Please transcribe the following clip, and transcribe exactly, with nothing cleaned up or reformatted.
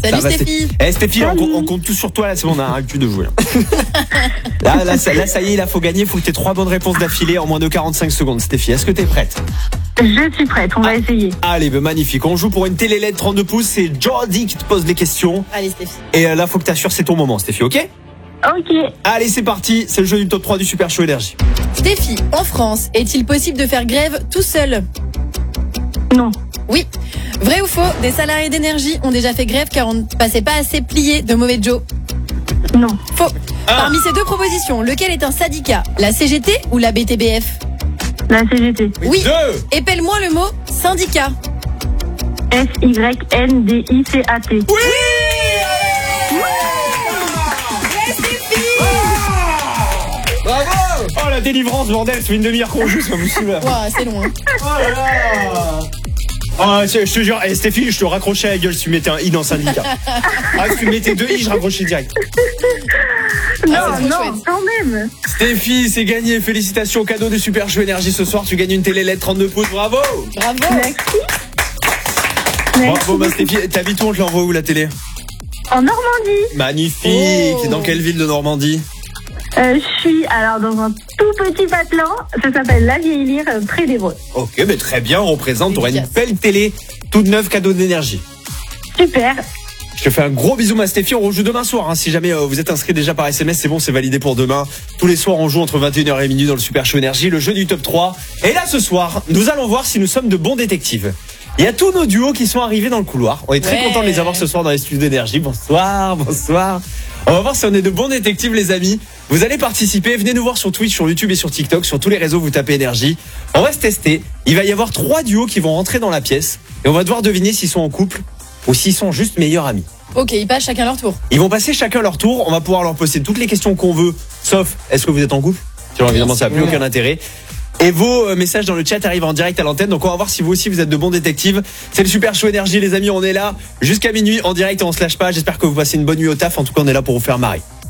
Salut Ça va, Stéphie. Eh Stéphie, on, Salut. compte- on compte tout sur toi là, c'est bon, on a un cul de jouer. Là, là, ça, là, ça y est, là, faut gagner, faut que t'aies trois bonnes réponses d'affilée en moins de quarante-cinq secondes. Stéphie, est-ce que t'es prête? Je suis prête, on va essayer. Allez, ben, magnifique. On joue pour une télé L E D trente-deux pouces. C'est Jordi qui te pose les questions. Allez Stéphie. Et euh, là, faut que t'assures, c'est ton moment, Stéphie, ok? Ok. Allez, c'est parti. C'est le jeu du top trois du Super Show Énergie. Stéphie, en France, est-il possible de faire grève tout seul? Non. Oui. Vrai ou faux, des salariés d'énergie ont déjà fait grève car on ne passait pas assez plié de mauvais Joe? Non. Faux. Ah. Parmi ces deux propositions, lequel est un syndicat? La C G T ou la B T B F? La C G T. Oui. Deux. Épelle-moi le mot syndicat. S Y N D I C A T. Oui. Bravo. Oh, la délivrance, bordel, c'est une demi-heure qu'on joue, ça vous saoule. Ouah, c'est long. Hein. Oh là là. Ah, je je te jure, eh, Stéphie, je te raccrochais à la gueule si tu mettais un i dans syndicat. Ah, si tu mettais deux i, je raccrochais direct. Non, Ah, c'est trop non, chouette. quand même. Stéphie, c'est gagné. Félicitations, cadeau de Super Show Énergie ce soir. Tu gagnes une télé L E D trente-deux pouces. Bravo. Bravo. Merci. Merci Bravo, ma beaucoup. Stéphie. T'habites où? On te l'envoie où la télé? En Normandie, Magnifique. Oh. Dans quelle ville de Normandie? euh, je suis alors dans un tout petit patelin. Ça s'appelle La Vieille Lyre, euh, près d'Évreux. Ok, mais très bien, on représente. T'auras une Efficace. belle télé toute neuve, cadeau d'énergie. Super. Je te fais un gros bisou, ma Stéphie. On rejoue demain soir. Hein. Si jamais euh, vous êtes inscrit déjà par S M S, c'est bon, c'est validé pour demain. Tous les soirs, on joue entre vingt et une heures et minuit dans le Super Show Énergie, le jeu du top trois. Et là, ce soir, nous allons voir si nous sommes de bons détectives. Il y a tous nos duos qui sont arrivés dans le couloir. On est très Ouais. content de les avoir ce soir dans les studios d'énergie. Bonsoir, bonsoir. On va voir si on est de bons détectives, les amis. Vous allez participer. Venez nous voir sur Twitch, sur YouTube et sur TikTok. Sur tous les réseaux, vous tapez énergie. On va se tester. Il va y avoir trois duos qui vont rentrer dans la pièce. Et on va devoir deviner s'ils sont en couple ou s'ils sont juste meilleurs amis. Ok, ils passent chacun leur tour. Ils vont passer chacun leur tour. On va pouvoir leur poser toutes les questions qu'on veut, sauf est-ce que vous êtes en couple? Sinon, évidemment, ça n'a plus Ouais. aucun intérêt. Et vos euh, messages dans le chat arrivent en direct à l'antenne. Donc, on va voir si vous aussi vous êtes de bons détectives. C'est le Super Show Énergie, les amis. On est là jusqu'à minuit en direct et on se lâche pas. J'espère que vous passez une bonne nuit au taf. En tout cas, on est là pour vous faire marrer.